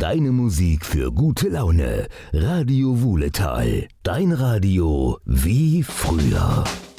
Deine Musik für gute Laune. Radio Wuhletal. Dein Radio wie früher.